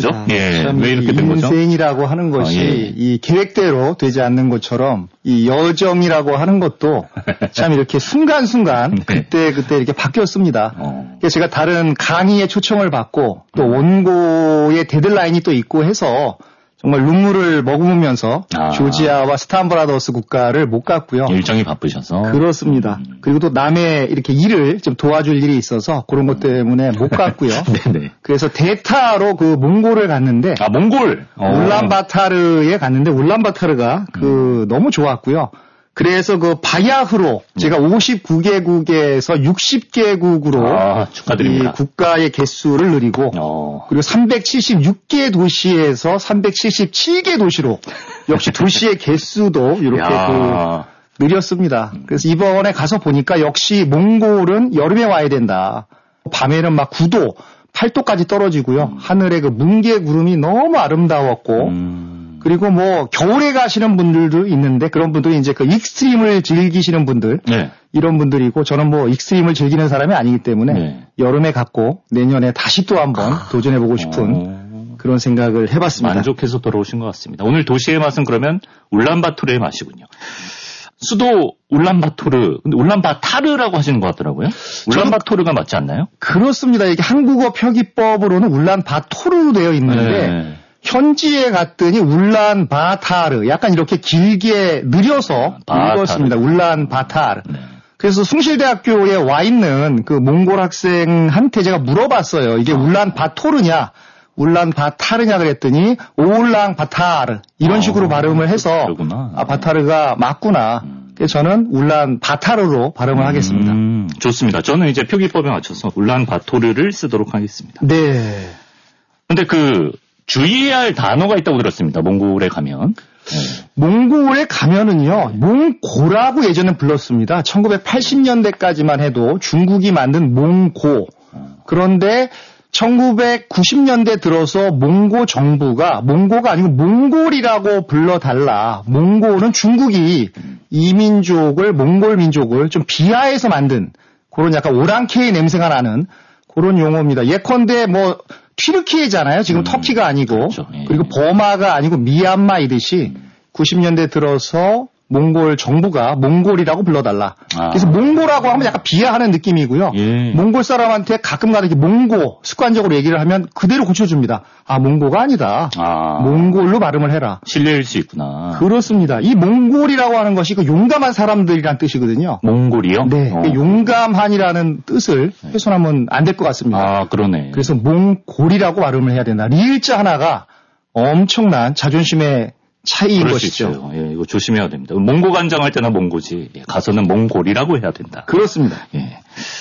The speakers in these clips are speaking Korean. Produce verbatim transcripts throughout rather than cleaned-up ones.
거죠? 예. 왜 이렇게 된 거죠? 인생이라고 하는 것이 아, 예. 이 계획대로 되지 않는 것처럼 이 여정이라고 하는 것도 참 이렇게 순간순간 네. 그때 그때 이렇게 바뀌었습니다. 어. 그래서 제가 다른 강의에 초청을 받고 또 원고의 데드라인이 또 있고 해서 정말 눈물을 머금으면서 아. 조지아와 스탄브라더스 국가를 못 갔고요. 일정이 바쁘셔서. 그렇습니다. 음. 그리고 또 남의 이렇게 일을 좀 도와줄 일이 있어서 그런 것 때문에 못 갔고요. 네네. 그래서 대타로 그 몽골을 갔는데. 아, 몽골? 울란바타르에 갔는데 울란바타르가 그 음. 너무 좋았고요. 그래서 그 바야흐로 네. 제가 오십구 개국에서 육십 개국으로 아, 축하드립니다. 이 국가의 개수를 늘리고 어. 그리고 삼백칠십육 개 도시에서 삼백칠십칠 개 도시로 역시 도시의 개수도 이렇게 그 늘렸습니다. 그래서 이번에 가서 보니까 역시 몽골은 여름에 와야 된다. 밤에는 막 구 도, 팔 도까지 떨어지고요. 음. 하늘에 그 뭉게 구름이 너무 아름다웠고 음. 그리고 뭐 겨울에 가시는 분들도 있는데 그런 분들이 이제 그 익스트림을 즐기시는 분들 네. 이런 분들이고 저는 뭐 익스트림을 즐기는 사람이 아니기 때문에 네. 여름에 갔고 내년에 다시 또 한번 아. 도전해보고 싶은 어. 그런 생각을 해봤습니다. 만족해서 돌아오신 것 같습니다. 오늘 도시의 맛은 그러면 울란바토르의 맛이군요. 수도 울란바토르, 근데 울란바타르라고 하시는 것 같더라고요. 울란바토르가 맞지 않나요? 그렇습니다. 이게 한국어 표기법으로는 울란바토르로 되어 있는데 네. 현지에 갔더니 울란바타르 약간 이렇게 길게 느려서 읽었습니다. 울란바타르. 네. 그래서 숭실대학교에 와 있는 그 몽골 학생한테 제가 물어봤어요. 이게 아. 울란바토르냐 울란바타르냐 그랬더니 올랑바타르 이런 아, 식으로 발음을 해서 그러구나. 아 바타르가 맞구나. 음. 그래서 저는 울란바타르로 발음을 음, 하겠습니다. 좋습니다. 저는 이제 표기법에 맞춰서 울란바토르를 쓰도록 하겠습니다. 네. 근데 그 주의해야 할 단어가 있다고 들었습니다. 몽골에 가면. 네. 몽골에 가면은요. 몽고라고 예전에 불렀습니다. 천구백팔십 년대까지만 해도 중국이 만든 몽고. 그런데 천구백구십 년대 들어서 몽고 정부가 몽고가 아니고 몽골이라고 불러달라. 몽골은 중국이 이민족을 몽골 민족을 좀 비하해서 만든 그런 약간 오랑캐의 냄새가 나는 그런 용어입니다. 예컨대 뭐 튀르키예잖아요. 지금 음, 터키가 아니고 그렇죠. 예. 그리고 버마가 아니고 미얀마이듯이 음. 구십 년대 들어서 몽골 정부가 몽골이라고 불러달라. 아. 그래서 몽고라고 하면 약간 비하하는 느낌이고요. 예. 몽골 사람한테 가끔가다 이렇게 몽고 습관적으로 얘기를 하면 그대로 고쳐줍니다. 아 몽고가 아니다. 아. 몽골로 발음을 해라. 실례일 수 있구나. 그렇습니다. 이 몽골이라고 하는 것이 그 용감한 사람들이란 뜻이거든요. 몽골이요? 네. 어. 용감한이라는 뜻을 훼손하면 안 될 것 같습니다. 아 그러네. 그래서 몽골이라고 발음을 해야 된다. 리을자 하나가 엄청난 자존심의 차이인 것이죠. 예, 이거 조심해야 됩니다. 몽고 간장할 때나 몽고지. 예, 가서는 몽골이라고 해야 된다. 그렇습니다. 예.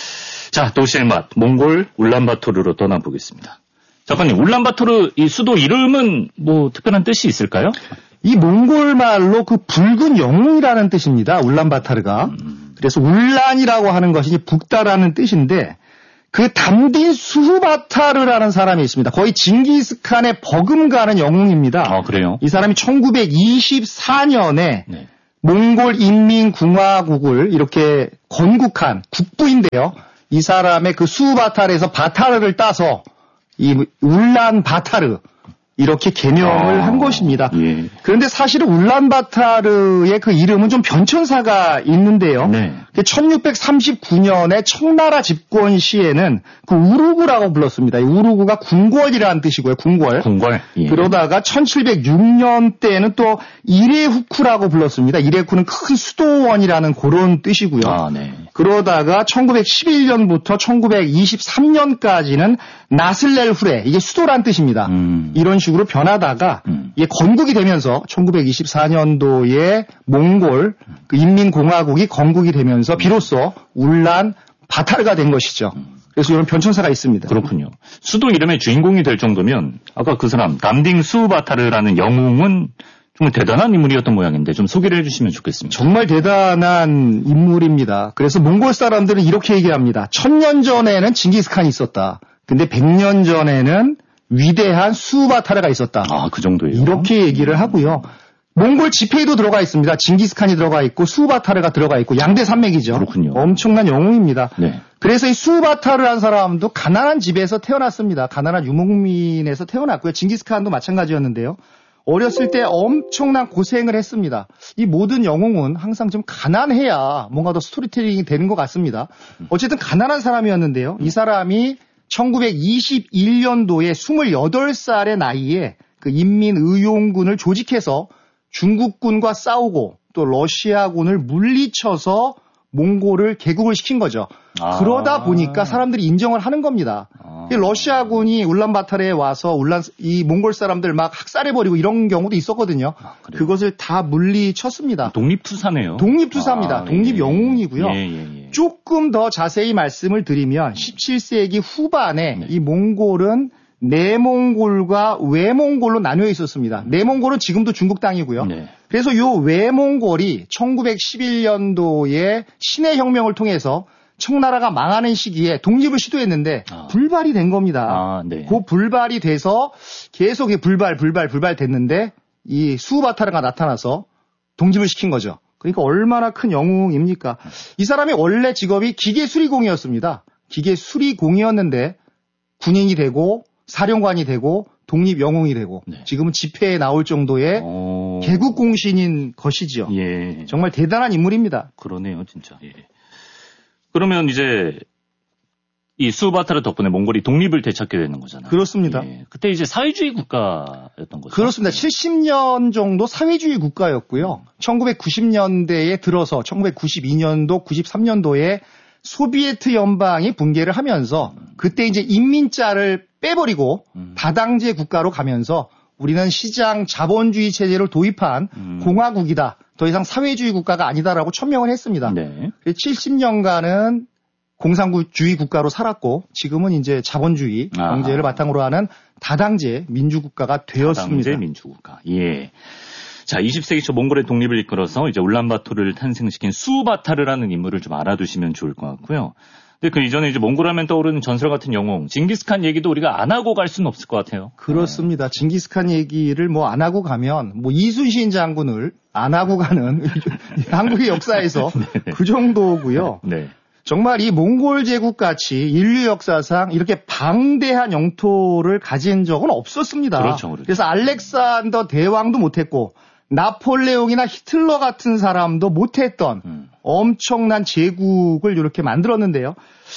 자, 도시의 맛. 몽골 울란바토르로 떠나보겠습니다. 작가님, 울란바토르 이 수도 이름은 뭐 특별한 뜻이 있을까요? 이 몽골 말로 그 붉은 영웅이라는 뜻입니다. 울란바타르가. 음. 그래서 울란이라고 하는 것이 북다라는 뜻인데 그 담딘 수후바타르라는 사람이 있습니다. 거의 징기스칸의 버금가는 영웅입니다. 아, 그래요? 이 사람이 천구백이십사 년에 네. 몽골 인민공화국을 이렇게 건국한 국부인데요. 이 사람의 그 수후바타르에서 바타르를 따서 이 울란바타르 이렇게 개명을 아, 한 것입니다. 예. 그런데 사실은 울란바타르의 그 이름은 좀 변천사가 있는데요. 네. 천육백삼십구 년에 청나라 집권 시에는 그 우루구라고 불렀습니다. 이 우루구가 궁궐이라는 뜻이고요. 궁궐. 궁궐. 예. 그러다가 천칠백육 년 때는 또 이레후쿠라고 불렀습니다. 이레후쿠는 큰 수도원이라는 그런 뜻이고요. 아, 네. 그러다가 천구백십일 년부터 천구백이십삼 년까지는 나슬렐후레 이게 수도란 뜻입니다. 음. 이런 식으로 변하다가 음. 이게 건국이 되면서 천구백이십사 년도에 몽골 그 인민공화국이 건국이 되면서 비로소 울란바타르가 된 것이죠. 그래서 이런 변천사가 있습니다. 그렇군요. 수도 이름의 주인공이 될 정도면 아까 그 사람 담딩 수바타르라는 영웅은 정말 대단한 인물이었던 모양인데 좀 소개를 해주시면 좋겠습니다. 정말 대단한 인물입니다. 그래서 몽골 사람들은 이렇게 얘기합니다. 천년 전에는 징기스칸이 있었다. 근데 백 년 전에는 위대한 수바타르가 있었다. 아, 그 정도예요? 이렇게 얘기를 하고요. 몽골 지폐에도 들어가 있습니다. 징기스칸이 들어가 있고 수바타르가 들어가 있고 양대 산맥이죠. 그렇군요. 엄청난 영웅입니다. 네. 그래서 이 수바타르라는 사람도 가난한 집에서 태어났습니다. 가난한 유목민에서 태어났고요. 징기스칸도 마찬가지였는데요. 어렸을 때 엄청난 고생을 했습니다. 이 모든 영웅은 항상 좀 가난해야 뭔가 더 스토리텔링이 되는 것 같습니다. 어쨌든 가난한 사람이었는데요. 이 사람이 천구백이십일 년도에 스물여덟 살의 나이에 그 인민의용군을 조직해서 중국군과 싸우고 또 러시아군을 물리쳐서 몽골을 개국을 시킨 거죠. 아. 그러다 보니까 사람들이 인정을 하는 겁니다. 아. 러시아군이 울란바타르에 와서 울란 이 몽골 사람들 막 학살해버리고 이런 경우도 있었거든요. 아, 그것을 다 물리쳤습니다. 독립투사네요. 독립투사입니다. 아, 독립영웅이고요. 예, 예, 예. 조금 더 자세히 말씀을 드리면 십칠 세기 후반에 네. 이 몽골은 내몽골과 외몽골로 나뉘어 있었습니다. 내몽골은 지금도 중국 땅이고요. 네. 그래서 요 외몽골이 천구백십일 년도에 신해 혁명을 통해서 청나라가 망하는 시기에 독립을 시도했는데 아. 불발이 된 겁니다. 아, 네. 그 불발이 돼서 계속 불발, 불발, 불발 됐는데 이 수바타르가 나타나서 독립을 시킨 거죠. 그러니까 얼마나 큰 영웅입니까? 이 사람이 원래 직업이 기계수리공이었습니다. 기계수리공이었는데 군인이 되고 사령관이 되고 독립영웅이 되고 네. 지금은 집회에 나올 정도의 오. 개국공신인 것이죠. 예. 정말 대단한 인물입니다. 그러네요, 진짜. 예. 그러면 이제 이 수바타르 덕분에 몽골이 독립을 되찾게 되는 거잖아요. 그렇습니다. 예. 그때 이제 사회주의 국가였던 거죠. 그렇습니다. 칠십 년 정도 사회주의 국가였고요. 천구백구십 년대에 들어서 천구백구십이 년도, 구십삼 년도에 소비에트 연방이 붕괴를 하면서 그때 이제 인민자를 빼버리고 음. 다당제 국가로 가면서 우리는 시장 자본주의 체제를 도입한 음. 공화국이다. 더 이상 사회주의 국가가 아니다라고 천명을 했습니다. 네. 칠십 년간은 공산주의 국가로 살았고 지금은 이제 자본주의 아. 경제를 바탕으로 하는 다당제 민주국가가 되었습니다. 다당제 민주국가. 예. 자, 이십 세기 초 몽골의 독립을 이끌어서 이제 울란바토르를 탄생시킨 수바타르라는 인물을 좀 알아두시면 좋을 것 같고요. 근데 그 이전에 이제 몽골 하면 떠오르는 전설 같은 영웅, 징기스칸 얘기도 우리가 안 하고 갈 수는 없을 것 같아요. 그렇습니다. 네. 징기스칸 얘기를 뭐 안 하고 가면 뭐 이순신 장군을 안 하고 가는 한국의 역사에서 그 정도고요. 네. 정말 이 몽골 제국같이 인류 역사상 이렇게 방대한 영토를 가진 적은 없었습니다. 그렇죠, 그렇죠. 그래서 알렉산더 대왕도 못했고 나폴레옹이나 히틀러 같은 사람도 못했던 음. 엄청난 제국을 이렇게 만들었는데요.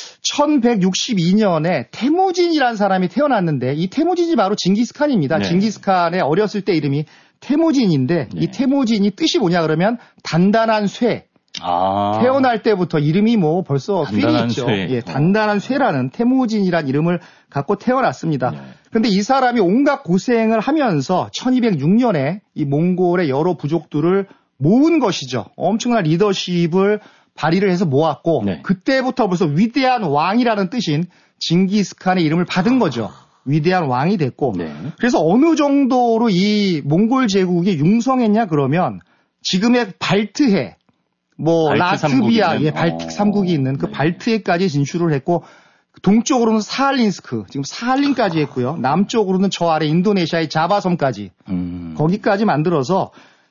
천백육십이 년에 태무진이라는 사람이 태어났는데 이 태무진이 바로 징기스칸입니다. 네. 징기스칸의 어렸을 때 이름이 태무진인데 네. 이 태무진이 뜻이 뭐냐 그러면 단단한 쇠. 아. 태어날 때부터 이름이 뭐 벌써 꽤 있죠. 쇠. 예, 단단한 쇠라는 태무진이라는 이름을 갖고 태어났습니다. 네. 그런데 이 사람이 온갖 고생을 하면서 천이백육 년에 이 몽골의 여러 부족들을 모은 것이죠. 엄청난 리더십을 발휘를 해서 모았고 네. 그때부터 벌써 위대한 왕이라는 뜻인 징기스칸의 이름을 받은 거죠. 위대한 왕이 됐고 네. 그래서 어느 정도로 이 몽골 제국이 융성했냐 그러면 지금의 발트해 뭐 발트 라트비아, 예, 발틱 삼국이 있는 그 네. 발트해까지 진출을 했고 동쪽으로는 사할린스크, 지금 사할린까지 했고요. 남쪽으로는 저 아래 인도네시아의 자바섬까지 음. 거기까지 만들어서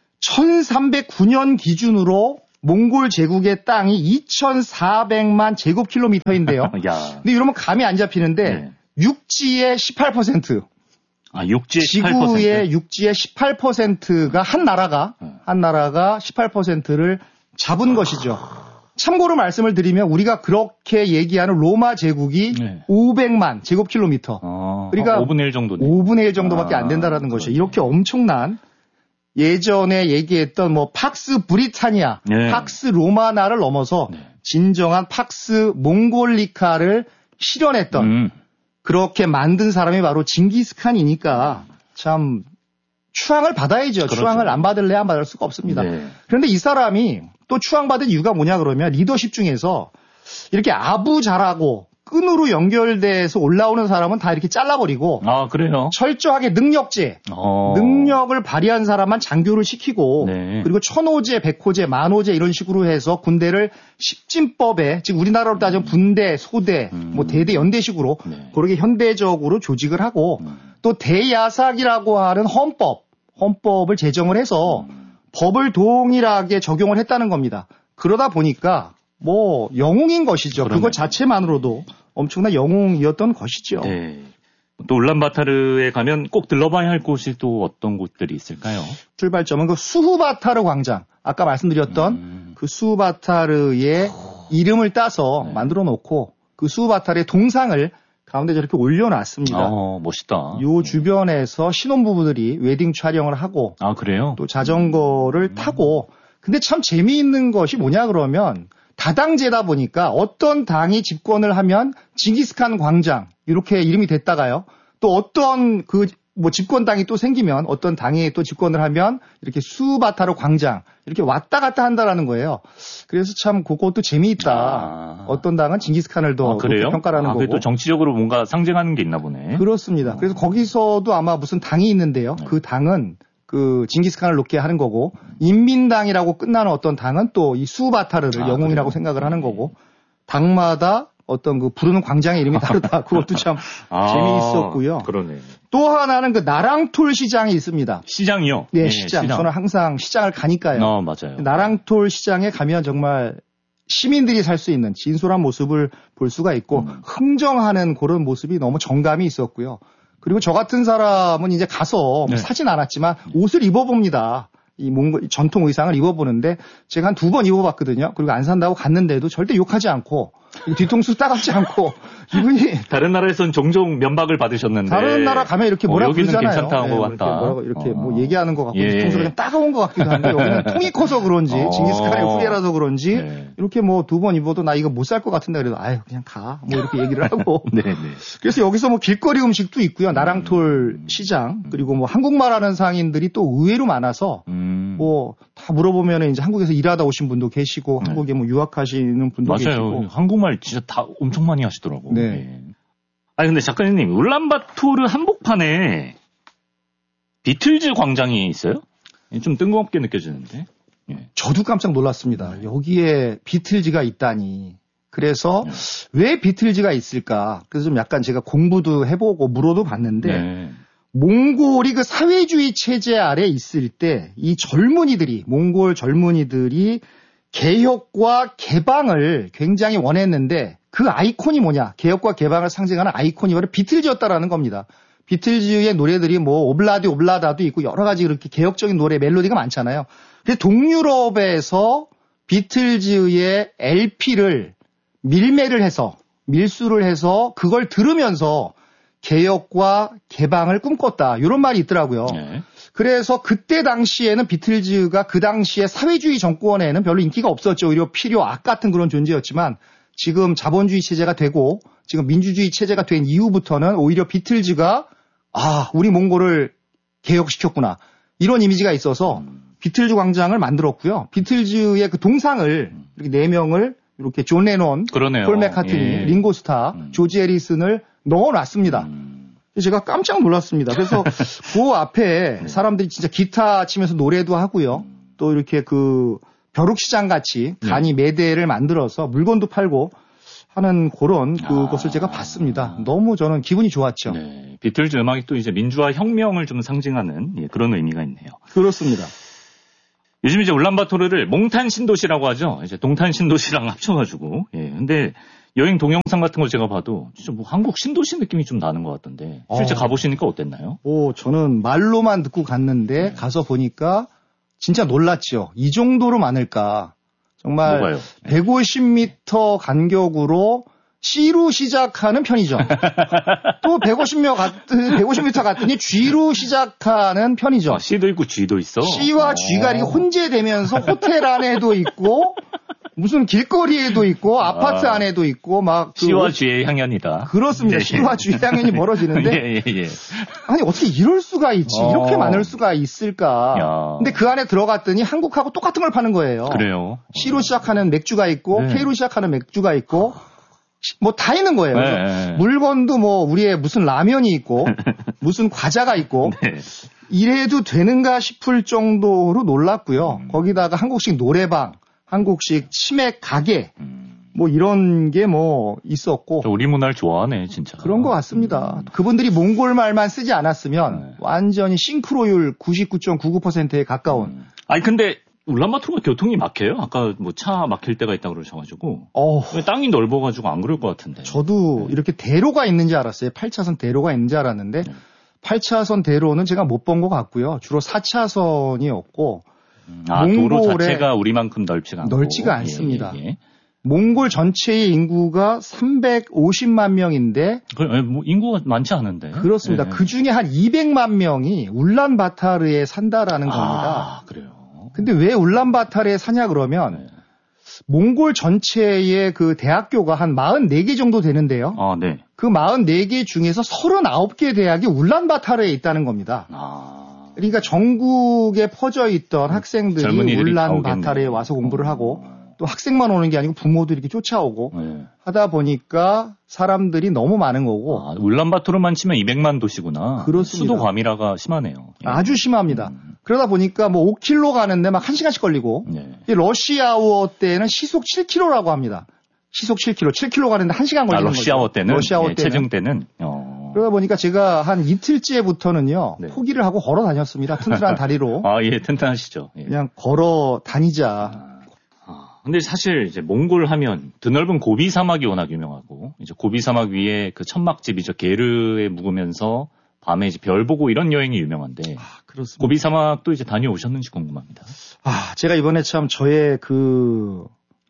천삼백구 년 기준으로 몽골 제국의 땅이 이천사백만 제곱킬로미터인데요. 근데 이러면 감이 안 잡히는데 네. 육지의 십팔 퍼센트. 아, 육지의 십팔 퍼센트. 지구의 육지의 십팔 퍼센트가 한 나라가 한 나라가 십팔 퍼센트를 잡은 것이죠. 참고로 말씀을 드리면 우리가 그렇게 얘기하는 로마 제국이 네. 오백만 제곱킬로미터. 아, 그러니까 오분의 일 정도네. 오분의 일 정도밖에 아, 안 된다라는 것이죠. 이렇게 엄청난 예전에 얘기했던 뭐 팍스 브리타니아, 네. 팍스 로마나를 넘어서 네. 진정한 팍스 몽골리카를 실현했던 음. 그렇게 만든 사람이 바로 징기스칸이니까 참 추앙을 받아야죠. 그렇죠. 추앙을 안 받을래 안 받을 수가 없습니다. 네. 그런데 이 사람이 또 추앙받은 이유가 뭐냐 그러면 리더십 중에서 이렇게 아부 잘하고 끈으로 연결돼서 올라오는 사람은 다 이렇게 잘라버리고 아 그래요? 철저하게 능력제, 어. 능력을 발휘한 사람만 장교를 시키고 네. 그리고 천호제, 백호제, 만호제 이런 식으로 해서 군대를 십진법에 즉 우리나라로 따지면 분대, 소대, 음. 뭐 대대, 연대식으로 네. 그렇게 현대적으로 조직을 하고 음. 또 대야삭이라고 하는 헌법, 헌법을 제정을 해서 음. 법을 동일하게 적용을 했다는 겁니다. 그러다 보니까 뭐 영웅인 것이죠. 그러네. 그것 자체만으로도 엄청난 영웅이었던 것이죠. 네. 또 울란바타르에 가면 꼭 들러봐야 할 곳이 또 어떤 곳들이 있을까요? 출발점은 그 수후바타르 광장. 아까 말씀드렸던 음. 그 수후바타르의 이름을 따서 네. 만들어 놓고 그 수후바타르의 동상을 가운데 저렇게 올려놨습니다. 어, 멋있다. 요 주변에서 신혼부부들이 웨딩 촬영을 하고 아, 그래요? 또 자전거를 음. 타고 근데 참 재미있는 것이 뭐냐 그러면 다당제다 보니까 어떤 당이 집권을 하면 징기스칸 광장 이렇게 이름이 됐다가요. 또 어떤 그 뭐 집권당이 또 생기면 어떤 당이 또 집권을 하면 이렇게 수바타르 광장 이렇게 왔다 갔다 한다라는 거예요. 그래서 참 그것도 재미있다. 아. 어떤 당은 징기스칸을 더 아, 그래요? 높게 평가하는 아, 거고. 또 정치적으로 뭔가 상징하는 게 있나 보네. 그렇습니다. 그래서 거기서도 아마 무슨 당이 있는데요. 네. 그 당은 그 징기스칸을 높게 하는 거고 인민당이라고 끝나는 어떤 당은 또 이 수바타르를 아, 영웅이라고 그래요? 생각을 하는 거고 당마다 어떤 그 부르는 광장의 이름이 다르다. 그것도 참 아, 재미있었고요. 그러네. 또 하나는 그 나랑톨 시장이 있습니다. 시장이요? 네, 시장. 저는 항상 시장을 가니까요. 어, 맞아요. 나랑톨 시장에 가면 정말 시민들이 살 수 있는 진솔한 모습을 볼 수가 있고 음. 흥정하는 그런 모습이 너무 정감이 있었고요. 그리고 저 같은 사람은 이제 가서 뭐 네. 사진 않았지만 옷을 입어봅니다. 이 몽골 전통 의상을 입어보는데 제가 한 두 번 입어봤거든요. 그리고 안 산다고 갔는데도 절대 욕하지 않고 뒤통수 따갑지 않고 이분이 다른 나라에서는 종종 면박을 받으셨는데. 다른 나라 가면 이렇게 뭐라 어, 여기는 그러잖아요. 괜찮다고 네, 왔다. 이렇게, 뭐라고 이렇게 어. 뭐 얘기하는 것 같고 예. 뒤통수가 좀 따가운 것 같기도 한데 여기는 통이 커서 그런지 어. 징기스칸의 후예라서 그런지 네. 이렇게 뭐 두 번 입어도 나 이거 못 살 것 같은데 그래도 아유 그냥 가 뭐 이렇게 얘기를 하고 네, 네. 그래서 여기서 뭐 길거리 음식도 있고요. 나랑톨 시장 그리고 뭐 한국말 하는 상인들이 또 의외로 많아서 음. 뭐 다 물어보면은 이제 한국에서 일하다 오신 분도 계시고 네. 한국에 뭐 유학하시는 분도 맞아요. 계시고 한국말 진짜 다 엄청 많이 하시더라고. 네. 예. 아니 근데 작가님 울란바토르 한복판에 비틀즈 광장이 있어요? 좀 뜬금없게 느껴지는데. 예. 저도 깜짝 놀랐습니다. 여기에 비틀즈가 있다니. 그래서 왜 비틀즈가 있을까? 그래서 좀 약간 제가 공부도 해보고 물어도 봤는데 네. 몽골이 그 사회주의 체제 아래 있을 때 이 젊은이들이 몽골 젊은이들이 개혁과 개방을 굉장히 원했는데 그 아이콘이 뭐냐? 개혁과 개방을 상징하는 아이콘이 바로 비틀즈였다라는 겁니다. 비틀즈의 노래들이 뭐 오블라디 오블라다도 있고 여러 가지 그렇게 개혁적인 노래 멜로디가 많잖아요. 그래서 동유럽에서 비틀즈의 엘피를 밀매를 해서 밀수를 해서 그걸 들으면서 개혁과 개방을 꿈꿨다. 이런 말이 있더라고요. 네. 그래서 그때 당시에는 비틀즈가 그 당시에 사회주의 정권에는 별로 인기가 없었죠. 오히려 필요 악 같은 그런 존재였지만 지금 자본주의 체제가 되고 지금 민주주의 체제가 된 이후부터는 오히려 비틀즈가 아, 우리 몽골을 개혁시켰구나. 이런 이미지가 있어서 비틀즈 광장을 만들었고요. 비틀즈의 그 동상을 이렇게 네 명을 이렇게 존 레논, 그러네요. 폴 맥카트니, 예. 링고스타, 음. 조지 해리슨을 넣어놨습니다. 음. 제가 깜짝 놀랐습니다. 그래서 그 앞에 사람들이 진짜 기타 치면서 노래도 하고요. 또 이렇게 그 벼룩시장 같이 간이 매대를 만들어서 물건도 팔고 하는 그런 그것을 아. 제가 봤습니다. 너무 저는 기분이 좋았죠. 네. 비틀즈 음악이 또 이제 민주화 혁명을 좀 상징하는 예, 그런 의미가 있네요. 그렇습니다. 요즘 이제 울란바토르를 몽탄 신도시라고 하죠. 이제 동탄 신도시랑 합쳐가지고. 예. 근데 여행 동영상 같은 거 제가 봐도 진짜 뭐 한국 신도시 느낌이 좀 나는 것 같던데. 실제 어. 가보시니까 어땠나요? 오, 저는 말로만 듣고 갔는데 네. 가서 보니까 진짜 놀랐죠. 이 정도로 많을까. 정말 뭐가요? 백오십 미터 간격으로 C로 시작하는 편의점. 또 백오십 미터 갔더니, 백오십 미터 갔더니 G로 시작하는 편의점. 아, C도 있고 G도 있어. C와 어. G가 이렇게 혼재되면서 호텔 안에도 있고 무슨 길거리에도 있고 아파트 아. 안에도 있고 막 그 C와 G의 향연이다. 그렇습니다. 예. C와 G 향연이 벌어지는데 예, 예, 예. 아니 어떻게 이럴 수가 있지? 어. 이렇게 많을 수가 있을까? 야. 근데 그 안에 들어갔더니 한국하고 똑같은 걸 파는 거예요. 그래요. C로 시작하는 맥주가 있고 네. K로 시작하는 맥주가 있고 뭐 다 있는 거예요. 그래서 네. 물건도 뭐 우리의 무슨 라면이 있고 무슨 과자가 있고 네. 이래도 되는가 싶을 정도로 놀랐고요. 음. 거기다가 한국식 노래방, 한국식 치맥 가게 음, 뭐 이런 게 뭐 있었고 저 우리 문화를 좋아하네, 진짜. 그런 것 같습니다. 그분들이 몽골 말만 쓰지 않았으면 네. 완전히 싱크로율 구십구 점 구구 퍼센트에 가까운 음. 아니, 근데 울란바토르가 교통이 막혀요? 아까 뭐 차 막힐 때가 있다고 그러셔가지고. 어, 땅이 넓어가지고 안 그럴 것 같은데. 저도 네. 이렇게 대로가 있는지 알았어요. 팔 차선 대로가 있는지 알았는데 네. 팔 차선 대로는 제가 못 본 것 같고요. 주로 사 차선이었고 음, 아, 도로 자체가 우리만큼 넓지가 않고. 넓지가 않습니다. 예, 예, 예. 몽골 전체의 인구가 삼백오십만 명인데 그, 뭐 인구가 많지 않은데. 그렇습니다. 예. 그 중에 한 이백만 명이 울란바타르에 산다라는 겁니다. 아, 그래요. 근데 왜 울란바타르에 사냐 그러면 네. 몽골 전체의 그 대학교가 한 사십사 개 정도 되는데요. 아, 네. 그 사십사 개 중에서 서른아홉 개 대학이 울란바타르에 있다는 겁니다. 아. 그러니까 전국에 퍼져 있던 학생들이 울란바타르에 와서 공부를 하고 또 학생만 오는 게 아니고 부모도 이렇게 쫓아오고 네. 하다 보니까 사람들이 너무 많은 거고. 아, 울란바토르만 치면 이백만 도시구나. 그렇습니다. 수도 과밀화가 심하네요. 예. 아주 심합니다. 음. 그러다 보니까 뭐 오 킬로미터 가는데 막 한 시간씩 걸리고 네. 이 러시아워 때는 시속 칠 킬로미터라고 합니다. 시속 칠 킬로미터, 칠 킬로미터 가는데 한 시간 아, 걸리는 러시아워 거죠. 때는? 러시아워 예, 때는. 체증 때는? 어. 그러다 보니까 제가 한 이틀째부터는요. 네. 포기를 하고 걸어 다녔습니다. 튼튼한 다리로. 아, 예, 튼튼하시죠. 예. 그냥 걸어 다니자. 아, 근데 사실 이제 몽골 하면 드넓은 고비 사막이 워낙 유명하고 이제 고비 사막 위에 그 천막집이죠. 게르에 묵으면서 밤에 이제 별 보고 이런 여행이 유명한데 아, 그렇습니다. 고비 사막도 이제 다녀오셨는지 궁금합니다. 아, 제가 이번에 참 저의 그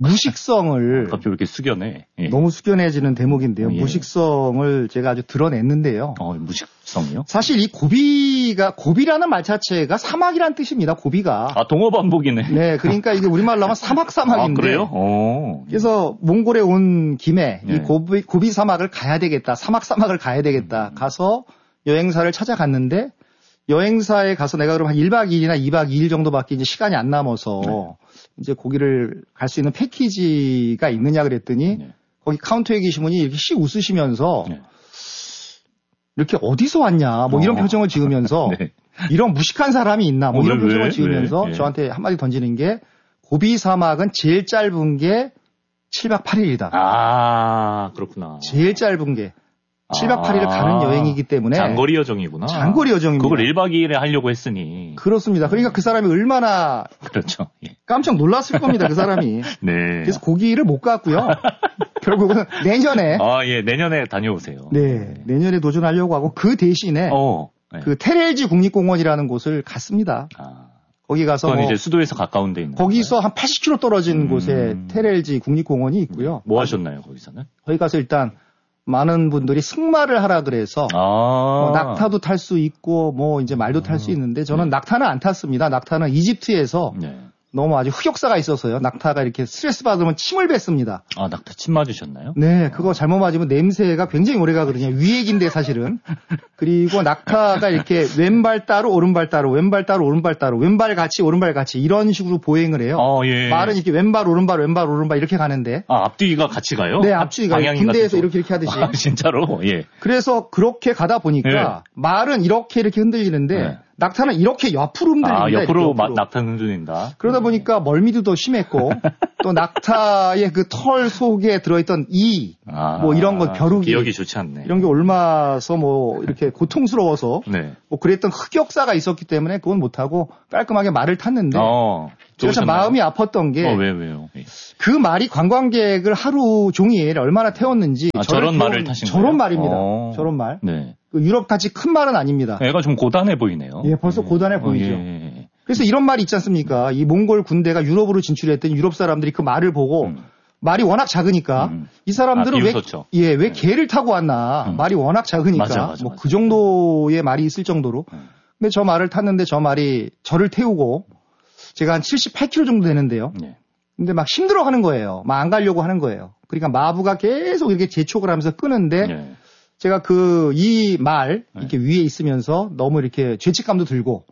무식성을 갑자기 이렇게 숙연해. 예. 너무 숙연해지는 대목인데요. 예. 무식성을 제가 아주 드러냈는데요. 어, 무식성이요? 사실 이 고비가 고비라는 말 자체가 사막이란 뜻입니다. 고비가. 아, 동어 반복이네. 네, 그러니까 이게 우리말로 하면 사막 사막인데. 아, 그래요? 어. 그래서 몽골에 온 김에 네. 이 고비, 고비 사막을 가야 되겠다. 사막 사막을 가야 되겠다. 음. 가서 여행사를 찾아갔는데 여행사에 가서 내가 그럼 한 일 박 이 일이나 이 박 이 일 정도밖에 이제 시간이 안 남아서 네. 이제 거기를 갈 수 있는 패키지가 있느냐 그랬더니 네. 거기 카운터에 계신 분이 이렇게 씩 웃으시면서 네. 이렇게 어디서 왔냐 뭐 이런 어. 표정을 지으면서 네. 이런 무식한 사람이 있나 뭐 어, 이런 왜, 표정을 왜? 지으면서 왜? 예. 저한테 한마디 던지는 게 고비 사막은 제일 짧은 게 칠 박 팔 일이다. 아, 그렇구나. 제일 짧은 게 칠 박 팔 일을 아, 가는 여행이기 때문에 장거리 여정이구나. 장거리 여정입니다. 그걸 일 박 이 일에 하려고 했으니. 그렇습니다. 그러니까 그 사람이 얼마나 그렇죠. 예. 깜짝 놀랐을 겁니다. 그 사람이. 네. 그래서 고기를 못 갔고요. 결국은 내년에 아, 예, 내년에 다녀오세요. 네, 내년에 도전하려고 하고 그 대신에 어. 네. 그 테렐지 국립공원이라는 곳을 갔습니다. 아, 거기 가서 그건 뭐 이제 수도에서 가까운 데 있는. 거기서 한 팔십 킬로미터 떨어진 음. 곳에 테렐지 국립공원이 있고요. 뭐 하셨나요, 거기서는? 거기 가서 일단 많은 분들이 승마를 하라 그래서 아. 뭐 낙타도 탈 수 있고 뭐 이제 말도 탈 수 있는데 저는 낙타는 안 탔습니다. 낙타는 이집트에서 네. 너무 아주 흑역사가 있어서요. 낙타가 이렇게 스트레스 받으면 침을 뱉습니다. 아, 낙타 침 맞으셨나요? 네, 그거 잘못 맞으면 냄새가 굉장히 오래 가거든요. 위액인데 사실은. 그리고 낙타가 이렇게 왼발 따로 오른발 따로 왼발 따로 오른발 따로 왼발 같이 오른발 같이 이런 식으로 보행을 해요. 아, 예. 말은 이렇게 왼발 오른발 왼발 오른발 이렇게 가는데 아, 앞뒤가 같이 가요? 네, 앞뒤가 방향이 군대에서 같은 이렇게 이렇게 하듯이. 아, 진짜로? 예. 그래서 그렇게 가다 보니까 말은 이렇게 이렇게 흔들리는데 네. 낙타는 이렇게 옆으로 흔들립니다. 아, 이렇게 옆으로 마, 옆으로. 낙타는 흔들린다. 그러다 보니까 멀미도 더 심했고 또 낙타의 그 털 속에 들어있던 이 아, 뭐 이런 거 벼룩이 기억이 좋지 않네. 이런 게 옮아서 뭐 이렇게 고통스러워서 네. 뭐 그랬던 흑역사가 있었기 때문에 그건 못하고 깔끔하게 말을 탔는데 어. 제가 참 좋으셨나요? 마음이 아팠던 게 어, 왜, 왜요? 예. 그 말이 관광객을 하루 종일 얼마나 태웠는지 아, 저를 저런 말을 태운- 타신 저런 거예요? 말입니다. 어. 저런 말. 네. 그 유럽같이 큰 말은 아닙니다. 애가 좀 고단해 보이네요. 예, 벌써 고단해 어, 보이죠. 예, 예. 그래서 이런 말이 있지 않습니까? 이 몽골 군대가 유럽으로 진출했더니 유럽 사람들이 그 말을 보고 음. 말이 워낙 작으니까 음. 이 사람들은 아, 왜, 비웃었죠. 예, 왜 네. 개를 타고 왔나. 음. 말이 워낙 작으니까. 맞아, 맞아, 뭐 맞아. 그 정도의 말이 있을 정도로. 음. 근데 저 말을 탔는데 저 말이 저를 태우고 제가 한 칠십팔 킬로미터 정도 되는데요. 네. 근데 막 힘들어 하는 거예요. 막 안 가려고 하는 거예요. 그러니까 마부가 계속 이렇게 재촉을 하면서 끄는데 네. 제가 그 이 말 이렇게 위에 있으면서 너무 이렇게 죄책감도 들고